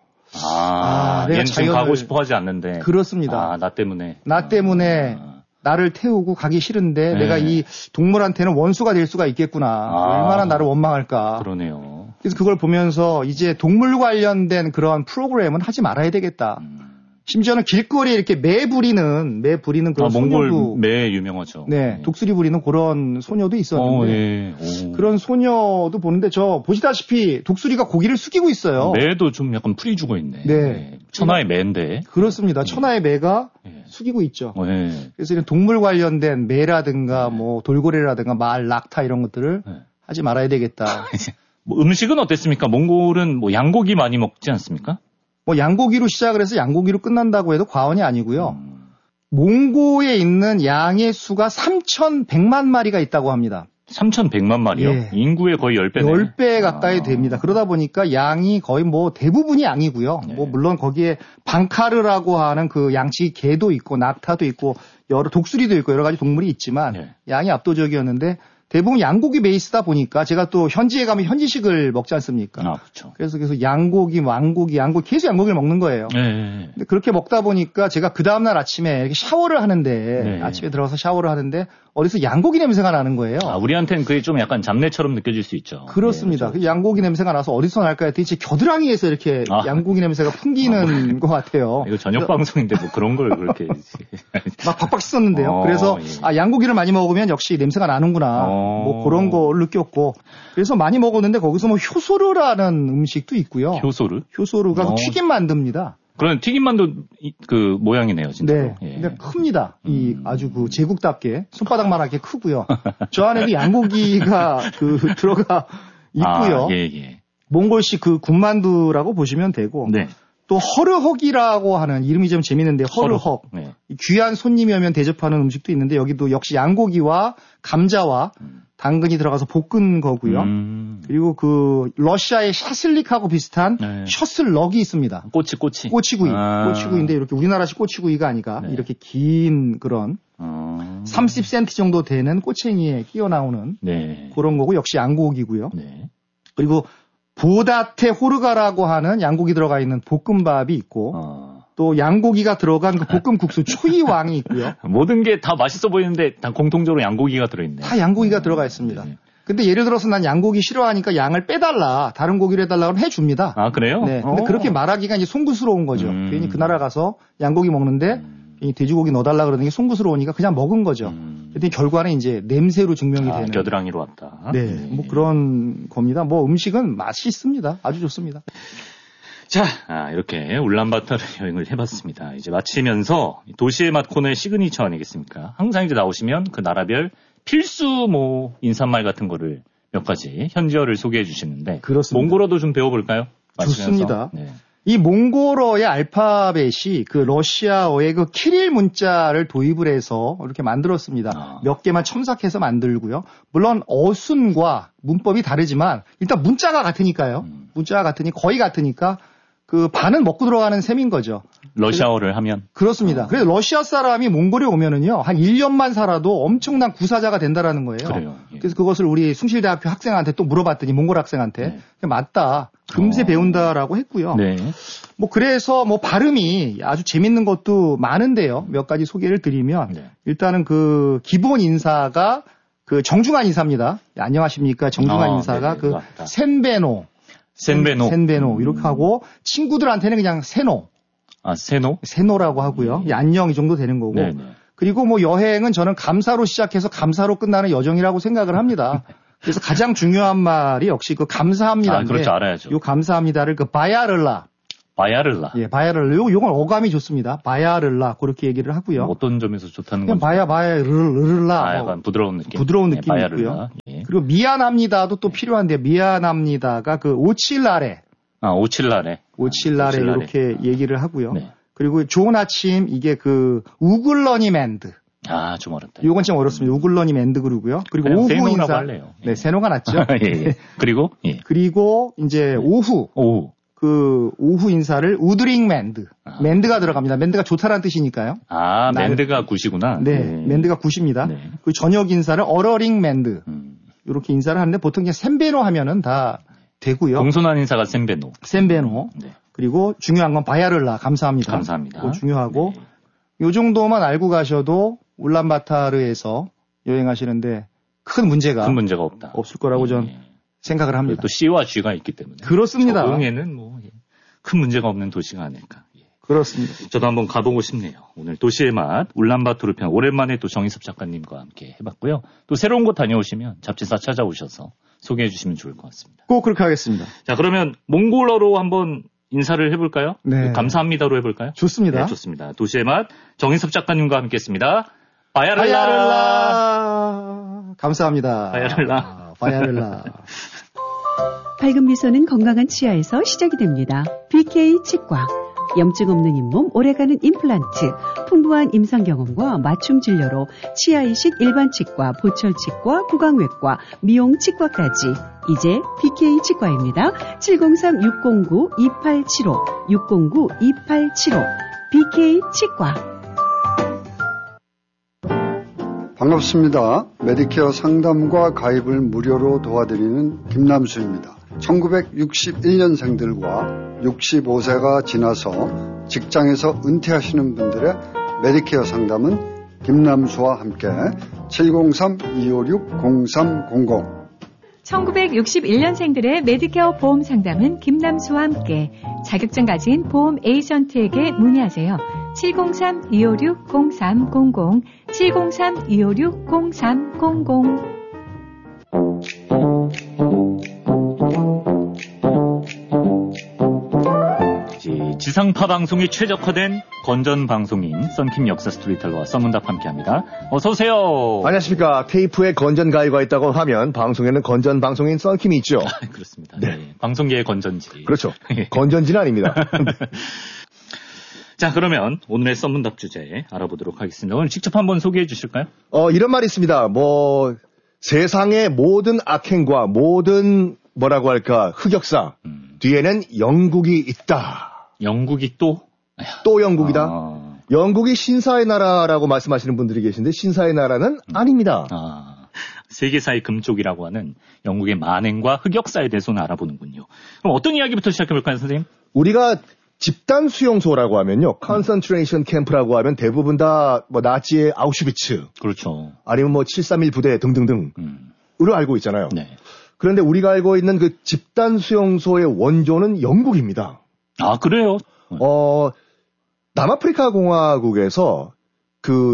아, 아, 내가 얘는 지금 자연을- 가고 싶어 하지 않는데. 그렇습니다. 아, 나 때문에. 나 때문에 아, 나를 태우고 가기 싫은데 네. 내가 이 동물한테는 원수가 될 수가 있겠구나. 아. 얼마나 나를 원망할까. 그러네요. 그래서 그걸 보면서 이제 동물 관련된 그런 프로그램은 하지 말아야 되겠다. 음. 심지어는 길거리에 이렇게 매 부리는 매 부리는 그런 아, 몽골 소녀도 매 유명하죠. 네, 예. 독수리 부리는 그런 소녀도 있었는데 어, 예. 그런 소녀도 보는데 저 보시다시피 독수리가 고기를 숙이고 있어요. 매도 좀 약간 풀이 주고 있네. 네. 예. 천하의 매인데. 그렇습니다. 천하의 매가 예. 숙이고 있죠. 어, 예. 그래서 이런 동물 관련된 매라든가 뭐 돌고래라든가 말, 낙타 이런 것들을 예. 하지 말아야 되겠다. 뭐 음식은 어땠습니까? 몽골은 뭐 양고기 많이 먹지 않습니까? 뭐 양고기로 시작을 해서 양고기로 끝난다고 해도 과언이 아니고요. 음. 몽고에 있는 양의 수가 삼천백만 마리가 있다고 합니다. 삼천백만 마리요? 예. 인구의 거의 십 배네. 십 배 가까이 아. 됩니다. 그러다 보니까 양이 거의 뭐 대부분이 양이고요. 네. 뭐 물론 거기에 방카르라고 하는 그 양치기 개도 있고 낙타도 있고 여러 독수리도 있고 여러 가지 동물이 있지만 네. 양이 압도적이었는데 대부분 양고기 베이스다 보니까 제가 또 현지에 가면 현지식을 먹지 않습니까? 아, 그렇죠. 그래서 계속 양고기, 왕고기, 양고기 계속 양고기를 먹는 거예요. 네. 근데 그렇게 먹다 보니까 제가 그 다음날 아침에 이렇게 샤워를 하는데 네. 아침에 들어가서 샤워를 하는데 어디서 양고기 냄새가 나는 거예요. 아, 우리한테는 그게 좀 약간 잡내처럼 느껴질 수 있죠. 그렇습니다. 예, 그 양고기 냄새가 나서 어디서 날까 했더니 제 겨드랑이에서 이렇게 아. 양고기 냄새가 풍기는 것 같아요. 이거 저녁 방송인데 뭐 그런 걸 그렇게. 막 박박 씻었는데요. 어, 그래서 예. 아 양고기를 많이 먹으면 역시 냄새가 나는구나. 어. 뭐 그런 걸 느꼈고 그래서 많이 먹었는데 거기서 뭐 효소르라는 음식도 있고요. 효소르? 효소르가 어. 튀김 만듭니다. 그런 튀김만두 이- 그 모양이네요, 진짜. 네. 예. 근데 큽니다. 이 음. 아주 그 제국답게 손바닥만하게 크고요. 저 안에도 양고기가 그 들어가 있고요. 아, 예, 예. 몽골식 그 군만두라고 보시면 되고 네. 또 허르헉이라고 하는 이름이 좀 재밌는데 허르헉. 네. 귀한 손님이 오면 대접하는 음식도 있는데 여기도 역시 양고기와 감자와 음. 당근이 들어가서 볶은 거고요. 음. 그리고 그 러시아의 샤슬릭하고 비슷한 네. 셔슬럭이 있습니다. 꼬치, 꼬치. 꼬치구이. 아. 꼬치구이인데 이렇게 우리나라식 꼬치구이가 아니라 네. 이렇게 긴 그런 어. 삼십 센티미터 정도 되는 꼬챙이에 끼어 나오는 네. 그런 거고 역시 양고기고요. 네. 그리고 보다테 호르가라고 하는 양고기 들어가 있는 볶음밥이 있고 어. 또 양고기가 들어간 그 볶음국수 초이왕이 있고요. 모든 게 다 맛있어 보이는데 다 공통적으로 양고기가 들어있네. 다 양고기가 들어가 있습니다. 네. 근데 예를 들어서 난 양고기 싫어하니까 양을 빼달라. 다른 고기를 해달라 그러면 해줍니다. 아, 그래요? 네. 근데 어. 그렇게 말하기가 이제 송구스러운 거죠. 음. 괜히 그 나라 가서 양고기 먹는데 음. 괜히 돼지고기 넣어달라 그러는 게 송구스러우니까 그냥 먹은 거죠. 음. 그랬더니 결과는 이제 냄새로 증명이 아, 되는. 겨드랑이로 왔다. 네. 뭐 그런 겁니다. 뭐 음식은 맛있습니다. 아주 좋습니다. 자, 아, 이렇게 울란바토르 여행을 해봤습니다. 이제 마치면서 도시의 맛 코너의 시그니처 아니겠습니까? 항상 이제 나오시면 그 나라별 필수 뭐 인사말 같은 거를 몇 가지 현지어를 소개해 주시는데 그렇습니다. 몽골어도 좀 배워볼까요? 마치면서. 좋습니다. 네. 이 몽골어의 알파벳이 그 러시아어의 그 키릴 문자를 도입을 해서 이렇게 만들었습니다. 아. 몇 개만 첨삭해서 만들고요. 물론 어순과 문법이 다르지만 일단 문자가 같으니까요. 음. 문자가 같으니 거의 같으니까 그 반은 먹고 들어가는 셈인 거죠. 러시아어를 하면 그렇습니다. 어. 그래서 러시아 사람이 몽골에 오면은요, 한 일 년만 살아도 엄청난 구사자가 된다라는 거예요. 그래요. 예. 그래서 그것을 우리 숭실대학교 학생한테 또 물어봤더니 몽골 학생한테 네. 맞다. 금세 어. 배운다라고 했고요. 네. 뭐 그래서 뭐 발음이 아주 재밌는 것도 많은데요. 몇 가지 소개를 드리면 네. 일단은 그 기본 인사가 그 정중한 인사입니다. 안녕하십니까 정중한 아, 인사가 네네, 그 맞다. 센베노, 센베노. 센베노 음. 이렇게 하고 친구들한테는 그냥 세노, 아, 세노? 세노라고 하고요. 네. 안녕 이 정도 되는 거고. 네네. 그리고 뭐 여행은 저는 감사로 시작해서 감사로 끝나는 여정이라고 생각을 합니다. 그래서 가장 중요한 말이 역시 그 감사합니다인데. 아, 그렇죠. 알아야죠. 요 감사합니다를 그 바야를라. 바야를라. 예, 바야를라. 요, 요건 어감이 좋습니다. 바야를라. 그렇게 얘기를 하고요. 어떤 점에서 좋다는 그냥 건지. 바야, 바야를라. 아, 뭐 약간 부드러운 느낌. 부드러운 네, 느낌이 바야를라. 있고요. 예. 그리고 미안합니다도 또 필요한데, 미안합니다가 그 오칠라레. 아, 오칠라레. 오칠라레 오칠라레. 이렇게 얘기를 하고요. 네. 그리고 좋은 아침, 이게 그 우글러니맨드. 아, 좀 어렵다. 요건 좀 어렵습니다. 우글러니맨드 그러고요. 그리고 그냥 오후 세노라고 인사. 할래요. 예. 네, 세노가 낫죠. 예, 예. 그리고, 예. 그리고 이제 오후. 오후. 그 오후 인사를 우드링 맨드. 아. 맨드가 들어갑니다. 맨드가 좋다라는 뜻이니까요. 아, 나는- 맨드가 굿이구나. 네, 예. 맨드가 굿입니다. 네. 그 저녁 인사를 어러링 맨드. 음. 이렇게 인사를 하는데 보통 그냥 셈베노 하면은 다 되고요. 공손한 인사가 센베노. 셈베노. 네. 그리고 중요한 건 바야를라. 감사합니다. 감사합니다. 그거 중요하고 네. 요 정도만 알고 가셔도 울란바타르에서 여행하시는데 큰 문제가 큰 문제가 없다. 없을 거라고 전 예. 생각을 합니다. 또 C와 G가 있기 때문에. 그렇습니다. 적응에는 뭐, 예. 큰 문제가 없는 도시가 아닐까. 예. 그렇습니다. 저도 한번 가보고 싶네요. 오늘 도시의 맛 울란바토르 편 오랜만에 또 정희섭 작가님과 함께 해봤고요. 또 새로운 곳 다녀오시면 잡지사 찾아오셔서 소개해 주시면 좋을 것 같습니다. 꼭 그렇게 하겠습니다. 자, 그러면 몽골어로 한번 인사를 해볼까요? 네. 감사합니다로 해볼까요? 좋습니다. 네, 좋습니다. 도시의 맛 정희섭 작가님과 함께했습니다. 바야를라. 바야를라. 감사합니다. 바야를라. 아, 바야를라. 밝은 미소는 건강한 치아에서 시작이 됩니다. 비케이 치과. 염증 없는 잇몸, 오래가는 임플란트, 풍부한 임상 경험과 맞춤 진료로 치아 이식 일반 치과, 보철 치과, 구강외과, 미용 치과까지. 이제 비케이 치과입니다. 칠공삼 육공구 이팔칠오, 육공구 이팔칠오. 비케이 치과. 반갑습니다. 메디케어 상담과 가입을 무료로 도와드리는 김남수입니다. 천구백육십일 년생들과 육십오 세가 지나서 직장에서 은퇴하시는 분들의 메디케어 상담은 김남수와 함께 칠공삼 이오육 공삼공공. 천구백육십일 년생들의 메디케어 보험 상담은 김남수와 함께 자격증 가진 보험 에이전트에게 문의하세요. 칠공삼 이오육 공삼공공, 칠공삼 이오육 공삼공공. 지상파 방송이 최적화된 건전 방송인 썬킴 역사 스토리텔러와 썬문답 함께합니다. 어서 오세요. 안녕하십니까. 테이프에 건전 가위가 있다고 하면 방송에는 건전 방송인 썬킴이 있죠. 그렇습니다. 네. 네. 방송계의 건전지. 그렇죠. 건전지는 아닙니다. 자, 그러면 오늘의 썬문답 주제 알아보도록 하겠습니다. 오늘 직접 한번 소개해 주실까요? 어, 이런 말이 있습니다. 뭐 세상의 모든 악행과 모든 뭐라고 할까 흑역사 음. 뒤에는 영국이 있다. 영국이 또? 또 영국이다. 아. 영국이 신사의 나라라고 말씀하시는 분들이 계신데 신사의 나라는 음. 아닙니다. 아. 세계사의 금쪽이라고 하는 영국의 만행과 흑역사에 대해서는 알아보는군요. 그럼 어떤 이야기부터 시작해볼까요, 선생님? 우리가 집단 수용소라고 하면요. 컨센트레이션 캠프라고 하면 대부분 다 뭐 나치의 아우슈비츠. 그렇죠. 아니면 뭐 칠삼일 부대 등등등으로 음. 알고 있잖아요. 네. 그런데 우리가 알고 있는 그 집단 수용소의 원조는 영국입니다. 아, 그래요? 어, 남아프리카 공화국에서 그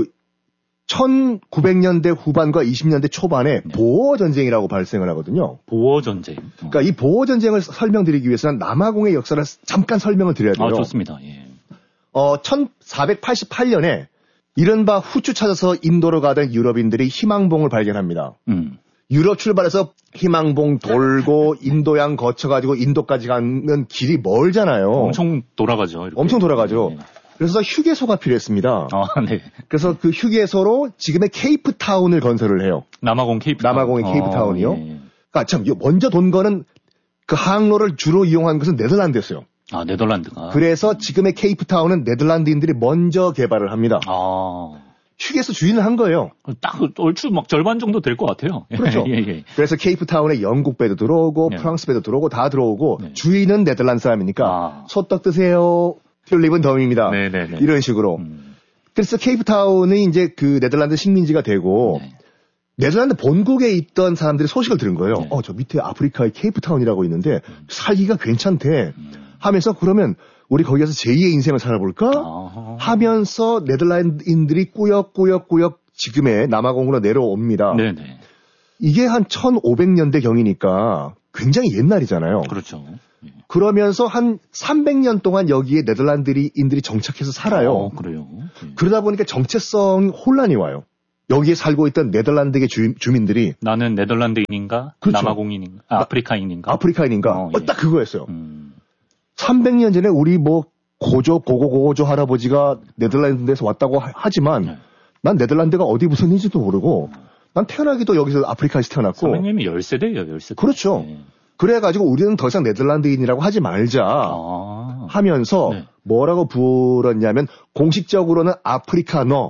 천구백 년대 후반과 이십 년대 초반에 네. 보어 전쟁이라고 발생을 하거든요. 보어 전쟁. 어. 그러니까 이 보어 전쟁을 설명드리기 위해서는 남아공의 역사를 잠깐 설명을 드려야 돼요. 아, 좋습니다. 예. 어, 천사백팔십팔 년에 이른바 후추 찾아서 인도로 가던 유럽인들이 희망봉을 발견합니다. 음. 유럽 출발해서 희망봉 돌고 인도양 거쳐가지고 인도까지 가는 길이 멀잖아요. 엄청 돌아가죠. 이렇게. 엄청 돌아가죠. 네. 그래서 휴게소가 필요했습니다. 아, 네. 그래서 그 휴게소로 지금의 케이프타운을 건설을 해요. 남아공 케이프타운. 남아공의 케이프타운이요. 아, 예. 그러니까 참 먼저 돈 거는 그 항로를 주로 이용한 것은 네덜란드였어요. 아, 네덜란드가. 그래서 지금의 케이프타운은 네덜란드인들이 먼저 개발을 합니다. 아. 휴게소 주인을 한 거예요. 딱 얼추 막 절반 정도 될 것 같아요. 그렇죠. 예, 예. 그래서 케이프타운에 영국 배도 들어오고 네. 프랑스 배도 들어오고 다 들어오고 네. 주인은 네덜란드 사람이니까 아. 소떡 드세요. 튤립은 덤입니다. 네, 네, 네. 이런 식으로. 음. 그래서 케이프타운이 이제 그 네덜란드 식민지가 되고 네. 네덜란드 본국에 있던 사람들이 소식을 들은 거예요. 네. 어, 저 밑에 아프리카의 케이프타운이라고 있는데 음. 살기가 괜찮대. 음. 하면서 그러면 우리 거기 가서 제이의 인생을 살아볼까? 아하. 하면서 네덜란드인들이 꾸역꾸역꾸역 지금의 남아공으로 내려옵니다. 네네. 이게 한 천오백 년대 경이니까 굉장히 옛날이잖아요. 그렇죠. 예. 그러면서 한 삼백 년 동안 여기에 네덜란드인들이 정착해서 살아요. 어, 그래요. 예. 그러다 보니까 정체성 혼란이 와요. 여기에 살고 있던 네덜란드의 주, 주민들이 나는 네덜란드인인가? 그렇죠. 남아공인인가? 아, 아프리카인인가? 아프리카인인가? 어, 예. 어, 딱 그거였어요. 음. 삼백 년 전에 우리 뭐 고조 고고고조 할아버지가 네덜란드에서 왔다고 하, 하지만 네. 난 네덜란드가 어디 무슨인지도 모르고 난 태어나기도 여기서 아프리카에서 태어났고 삼백 년이면 열 세대예요. 열 세대. 그렇죠. 네. 그래가지고 우리는 더 이상 네덜란드인이라고 하지 말자 아. 하면서 네. 뭐라고 불었냐면 공식적으로는 아프리카너예요.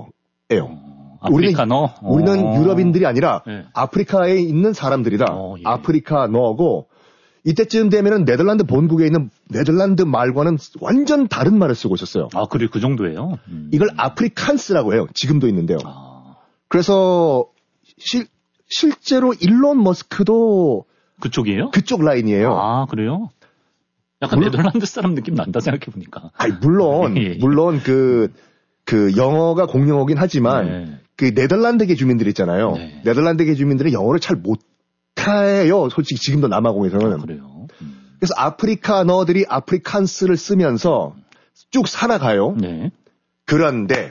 어, 아프리카너? 우리는, 우리는 유럽인들이 아니라 네. 아프리카에 있는 사람들이다. 어, 예. 아프리카너고 이때쯤 되면은 네덜란드 본국에 있는 네덜란드 말과는 완전 다른 말을 쓰고 있었어요. 아, 그래, 그 정도예요? 음. 이걸 아프리칸스라고 해요. 지금도 있는데요. 아. 그래서 실, 실제로 일론 머스크도 그쪽이에요? 그쪽 라인이에요. 아, 그래요? 약간 물... 네덜란드 사람 느낌 난다 생각해보니까. 아니, 물론, 예. 물론 그, 그 영어가 공용어긴 하지만 네. 그 네덜란드계 주민들 있잖아요. 네. 네덜란드계 주민들은 영어를 잘 못해요. 솔직히 지금도 남아공에서는. 아, 그래요. 음. 그래서 아프리카너들이 아프리칸스를 쓰면서 쭉 살아가요. 네. 그런데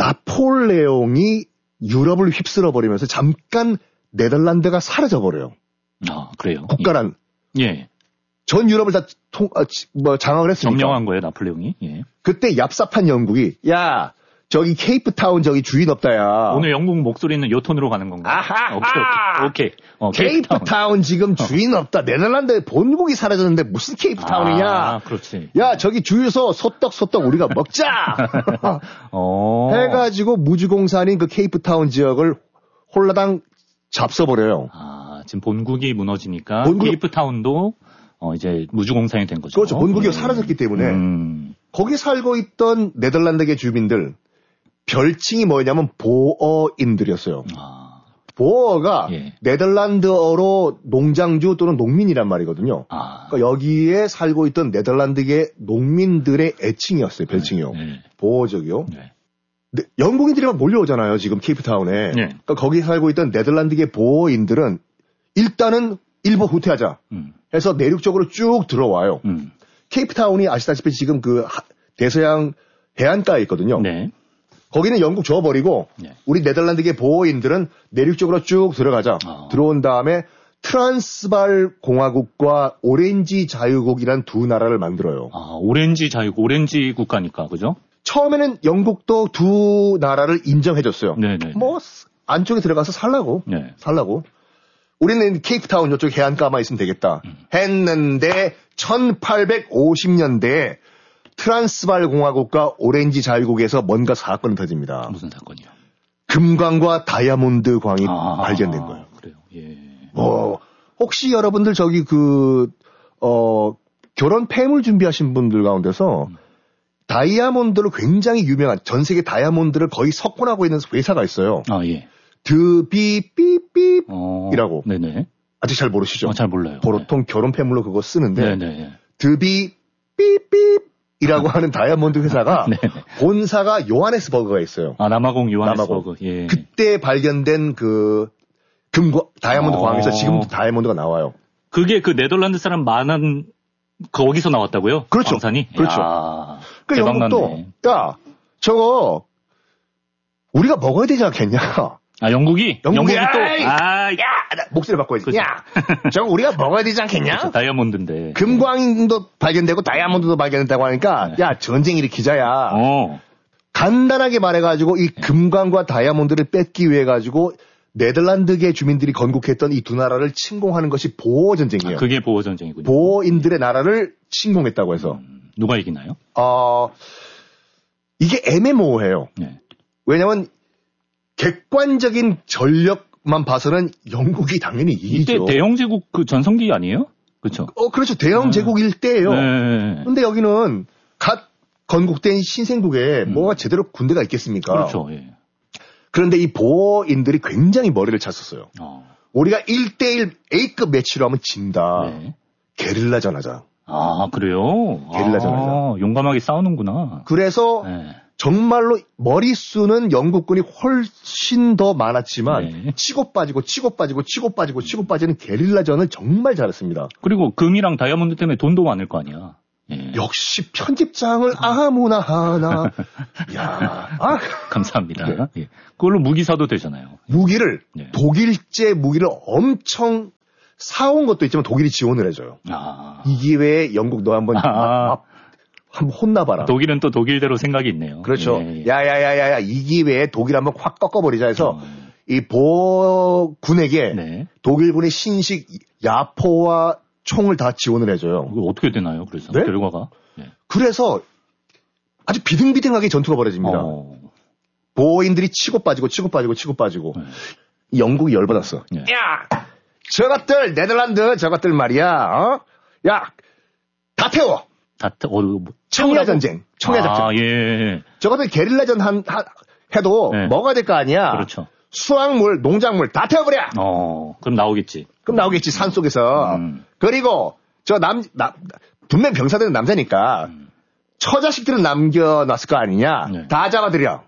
나폴레옹이 유럽을 휩쓸어 버리면서 잠깐 네덜란드가 사라져 버려요. 아, 그래요. 국가란. 예. 전 유럽을 다 통, 아, 뭐 장악을 했으니까. 점령한 거예요, 나폴레옹이. 예. 그때 얍삽한 영국이 야, 저기 케이프타운 저기 주인 없다야. 오늘 영국 목소리는 요 톤으로 가는 건가요? 아하. 오케이, 오케이. 오케이. 어, 케이프타운. 케이프타운 지금 주인 없다. 네덜란드 본국이 사라졌는데 무슨 케이프타운이냐? 아, 그렇지. 야, 저기 주유소 소떡 소떡 우리가 먹자. 어. 해가지고 무주공산인 그 케이프타운 지역을 홀라당 잡숴버려요. 아, 지금 본국이 무너지니까 본국... 케이프타운도 어, 이제 무주공산이 된 거죠. 그렇죠. 본국이 네. 사라졌기 때문에 음. 거기 살고 있던 네덜란드계 주민들 별칭이 뭐냐면 보어인들이었어요. 아. 보어가 예. 네덜란드어로 농장주 또는 농민이란 말이거든요. 아. 그러니까 여기에 살고 있던 네덜란드계 농민들의 애칭이었어요. 별칭이요. 네. 네. 보어족이요. 네. 네, 영국인들이 막 몰려오잖아요. 지금 케이프타운에. 네. 그러니까 거기 살고 있던 네덜란드계 보어인들은 일단은 일부 후퇴하자 음. 해서 내륙적으로 쭉 들어와요. 음. 케이프타운이 아시다시피 지금 그 대서양 해안가에 있거든요. 네. 거기는 영국 줘버리고 네. 우리 네덜란드계 보호인들은 내륙적으로 쭉 들어가자. 아. 들어온 다음에 트란스발 공화국과 오렌지 자유국이란 두 나라를 만들어요. 아, 오렌지 자유국, 오렌지 국가니까, 그죠? 처음에는 영국도 두 나라를 인정해줬어요. 네네. 뭐 안쪽에 들어가서 살라고, 네. 살라고. 우리는 케이프타운 이쪽 해안가만 있으면 되겠다. 음. 했는데 천팔백오십 년대에 트란스발 공화국과 오렌지 자유국에서 뭔가 사건이 터집니다. 무슨 사건이요? 금광과 다이아몬드 광이 아, 발견된 거예요. 그래요. 예. 어, 혹시 여러분들 저기 그, 어, 결혼 폐물 준비하신 분들 가운데서 음. 다이아몬드로 굉장히 유명한 전 세계 다이아몬드를 거의 석권하고 있는 회사가 있어요. 아, 예. 드비삐삐삐이라고. 어, 네네. 아직 잘 모르시죠? 어, 잘 몰라요. 보통 네. 결혼 폐물로 그거 쓰는데. 네네. 드비삐삐이라고 하는 다이아몬드 회사가 본사가 요하네스버그가 있어요. 아, 남아공 요하네스버그. 예. 그때 발견된 그 금과 다이아몬드 어... 광에서 지금도 다이아몬드가 나와요. 그게 그 네덜란드 사람 많은 거기서 나왔다고요? 그렇죠. 광산이? 그렇죠. 야, 그 영국도 야, 저거 우리가 먹어야 되지 않겠냐? 아, 영국이? 영국이, 영국이 또, 아, 야! 목소리 바꿔야지. 그렇죠. 야! 저거 우리가 먹어야 되지 않겠냐? 그렇죠. 다이아몬드인데. 금광도 발견되고 다이아몬드도 발견됐다고 하니까, 네. 야, 전쟁 일으키자야. 어. 간단하게 말해가지고, 이 금광과 다이아몬드를 뺏기 위해 가지고, 네덜란드계 주민들이 건국했던 이 두 나라를 침공하는 것이 보호전쟁이에요. 아, 그게 보호전쟁이군요. 보호인들의 나라를 침공했다고 해서. 음, 누가 이기나요? 어, 이게 애매모호해요. 네. 왜냐면, 객관적인 전력만 봐서는 영국이 당연히 이기죠. 이때 대영 제국 그 전성기 아니에요? 그렇죠. 어, 그렇죠. 대영 네. 제국일 때예요. 네. 근데 여기는 갓 건국된 신생국에 음. 뭐가 제대로 군대가 있겠습니까? 그렇죠. 예. 그런데 이 보호인들이 굉장히 머리를 찼었어요. 어. 우리가 일 대일 A급 매치로 하면 진다. 네. 게릴라전 하자. 아, 그래요? 게릴라전 하자. 아, 용감하게 싸우는구나. 그래서 네. 정말로 머릿수는 영국군이 훨씬 더 많았지만 네. 치고 빠지고 치고 빠지고 치고 빠지고 치고 빠지는 게릴라전을 정말 잘했습니다. 그리고 금이랑 다이아몬드 때문에 돈도 많을 거 아니야. 예. 역시 편집장을 아무나 하나. 야, 아. 감사합니다. 네. 예. 그걸로 무기 사도 되잖아요. 무기를 네. 독일제 무기를 엄청 사온 것도 있지만 독일이 지원을 해줘요. 아. 이 기회에 영국 너 한번 아. 한번 혼나봐라. 독일은 또 독일대로 생각이 있네요. 그렇죠. 예, 예. 야야야야야 이 기회에 독일 한번 확 꺾어버리자 해서 음. 이 보군에게 네. 독일군의 신식 야포와 총을 다 지원을 해줘요. 이거 어떻게 되나요? 그래서 네? 결과가. 네. 그래서 아주 비등비등하게 전투가 벌어집니다. 어. 보호인들이 치고 빠지고 치고 빠지고 치고 빠지고 네. 영국이 열받았어. 네. 야 저것들 네덜란드 저것들 말이야. 어? 야 다 태워. 다 태워. 어, 뭐, 청야 전쟁, 청야 작전. 아, 예. 저것들 게릴라전 한, 한 해도 네. 먹어야 될 거 아니야. 그렇죠. 수확물, 농작물 다 태워버려. 어, 그럼 나오겠지. 그럼 나오겠지 산 속에서. 음. 그리고 저 남, 남 분명 병사들은 남자니까 음. 처자식들은 남겨놨을 거 아니냐. 네. 다 잡아들여.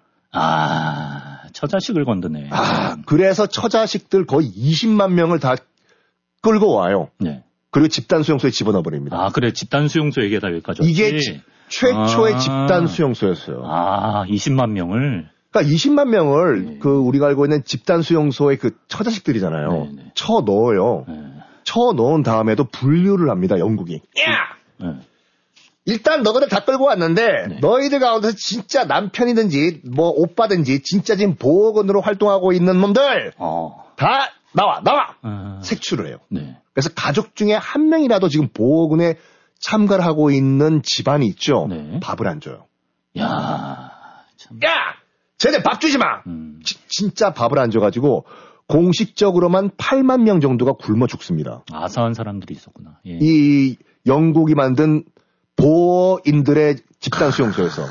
아, 처자식을 건드네. 아, 그래서 처자식들 거의 이십만 명을 다 끌고 와요. 네. 그리고 집단 수용소에 집어넣어 버립니다. 아, 그래. 집단 수용소 얘기가 다 여기까지 왔지. 이게 지, 최초의 아. 집단 수용소였어요. 아, 이십만 명을. 그러니까 이십만 명을 네. 그 우리가 알고 있는 집단 수용소의 그 처자식들이잖아요. 네, 네. 쳐 넣어요. 네. 쳐 넣은 다음에도 분류를 합니다. 영국이. 야! 네. 일단 너희들 다 끌고 왔는데 네. 너희들 가운데서 진짜 남편이든지 뭐 오빠든지 진짜 지금 보호군으로 활동하고 있는 놈들 어. 다 나와 나와 어. 색출을 해요. 네. 그래서 가족 중에 한 명이라도 지금 보호군에 참가를 하고 있는 집안이 있죠. 네. 밥을 안 줘요. 야, 참. 야, 쟤네 밥 주지 마. 음. 지, 진짜 밥을 안 줘가지고 공식적으로만 팔만 명 정도가 굶어 죽습니다. 아사한 사람들이 있었구나. 예. 이 영국이 만든 보호인들의 집단 수용소에서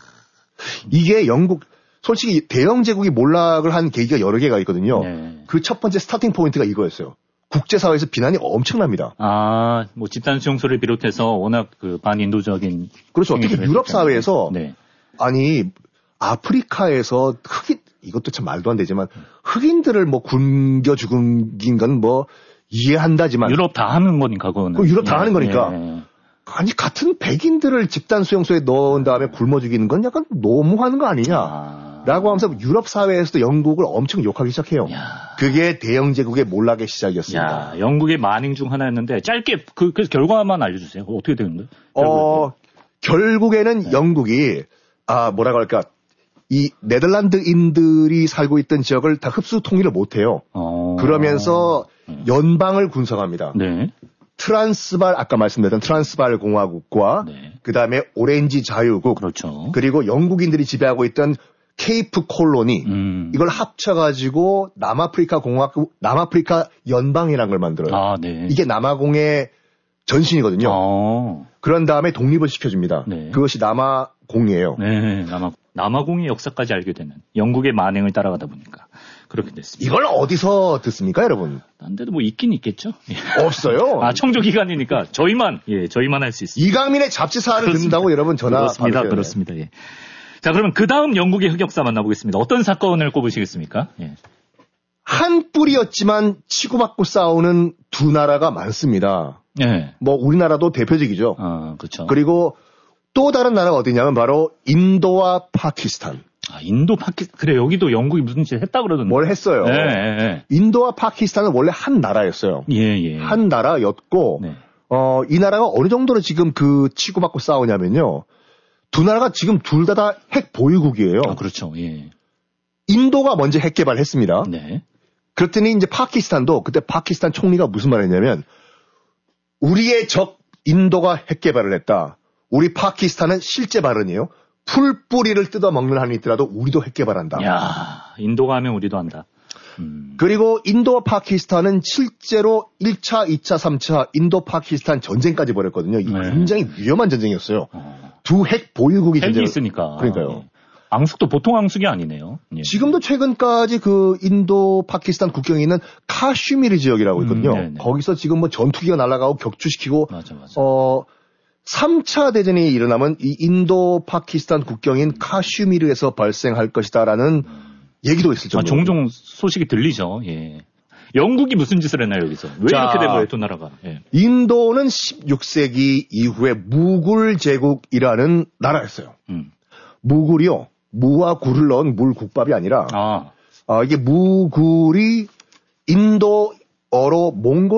이게 영국 솔직히 대영 제국이 몰락을 한 계기가 여러 개가 있거든요. 네. 그 첫 번째 스타팅 포인트가 이거였어요. 국제사회에서 비난이 엄청납니다. 아, 뭐 집단 수용소를 비롯해서 워낙 그 반인도적인 그렇죠. 특히 유럽 사회에서 네. 아니 아프리카에서 흑인 이것도 참 말도 안 되지만 흑인들을 뭐 굶겨 죽인 건 뭐 이해한다지만 유럽 다 하는 거니까 그거는. 그 유럽 다 네. 하는 거니까. 네. 아니 같은 백인들을 집단 수용소에 넣은 다음에 굶어 죽이는 건 약간 너무하는 거 아니냐 아... 라고 하면서 유럽 사회에서도 영국을 엄청 욕하기 시작해요. 야... 그게 대영 제국의 몰락의 시작이었습니다. 야, 영국의 만행 중 하나였는데 짧게 그, 그 결과만 알려주세요. 어떻게 되는 거예요? 어, 결국에는 네. 영국이 아 뭐라고 할까 이 네덜란드인들이 살고 있던 지역을 다 흡수 통일을 못해요. 어... 그러면서 연방을 군성합니다. 네. 트란스발 아까 말씀드렸던 트란스발 공화국과 네. 그다음에 오렌지 자유국 그렇죠. 그리고 영국인들이 지배하고 있던 케이프 콜로니 음. 이걸 합쳐가지고 남아프리카 공화국 남아프리카 연방이라는 걸 만들어요. 아, 네. 이게 남아공의 전신이거든요. 아. 그런 다음에 독립을 시켜줍니다. 네. 그것이 남아공이에요. 네, 남아 남아공의 역사까지 알게 되는 영국의 만행을 따라가다 보니까 그렇게 됐습니다. 이걸 어디서 듣습니까, 여러분? 딴 데도 뭐 있긴 있겠죠. 없어요. 아, 청조 기간이니까 저희만 예, 저희만 할 수 있습니다. 이강민의 잡지사를 듣는다고 여러분 전화 그렇습니다. 받으셔야 그렇습니다. 예. 자, 그러면 그 다음 영국의 흑역사 만나보겠습니다. 어떤 사건을 꼽으시겠습니까? 예. 한 뿌리였지만 치고받고 싸우는 두 나라가 많습니다. 예. 뭐 우리나라도 대표적이죠. 아, 그렇죠. 그리고 또 다른 나라가 어디냐면 바로 인도와 파키스탄. 아, 인도, 파키스탄. 그래, 여기도 영국이 무슨 짓 했다 그러던데. 뭘 했어요. 네, 네, 네. 인도와 파키스탄은 원래 한 나라였어요. 예, 예. 한 나라였고, 네. 어, 이 나라가 어느 정도로 지금 그 치고받고 싸우냐면요. 두 나라가 지금 둘 다 다 핵 보유국이에요. 아, 그렇죠. 예. 인도가 먼저 핵 개발했습니다. 네. 그랬더니 이제 파키스탄도 그때 파키스탄 총리가 무슨 말 했냐면, 우리의 적 인도가 핵 개발을 했다. 우리 파키스탄은 실제 발언이에요. 풀뿌리를 뜯어먹는 한이 있더라도 우리도 핵 개발한다. 야, 인도가 하면 우리도 한다. 음. 그리고 인도와 파키스탄은 실제로 일 차, 이 차, 삼 차 인도 파키스탄 전쟁까지 벌였거든요. 이 네. 굉장히 위험한 전쟁이었어요. 어. 두 핵 보유국이 핵이 전쟁을... 있으니까. 그러니까요. 예. 앙숙도 보통 앙숙이 아니네요. 예. 지금도 최근까지 그 인도 파키스탄 국경에 있는 카슈미르 지역이라고 있거든요. 음, 거기서 지금 뭐 전투기가 날아가고 격추시키고 맞아, 맞아. 어 삼 차 대전이 일어나면 이 인도 파키스탄 국경인 카슈미르에서 발생할 것이다라는 얘기도 있을 정도로. 아, 종종 소식이 들리죠. 예. 영국이 무슨 짓을 했나요, 여기서? 왜 자, 이렇게 된 거예요, 두 나라가? 예. 인도는 십육 세기 이후에 무굴 제국이라는 나라였어요. 음. 무굴이요. 무와 굴을 넣은 물국밥이 아니라 아. 아, 이게 무굴이 인도어로 몽골